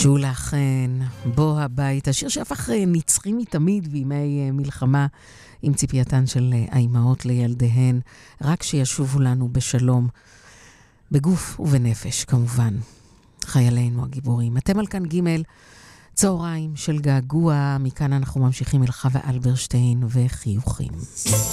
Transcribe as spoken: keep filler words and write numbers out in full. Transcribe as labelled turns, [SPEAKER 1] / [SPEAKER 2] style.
[SPEAKER 1] שולה חן, בוא הביתה, שיר שהפך נצחי מתמיד בימי מלחמה, עם ציפייתן של האימהות לילדיהן, רק שישובו לנו בשלום, בגוף ובנפש כמובן, חיילינו הגיבורים. אתם על כאן ג' צהריים של געגוע, מכאן אנחנו ממשיכים אל חווה אלברשטיין וחיוכים.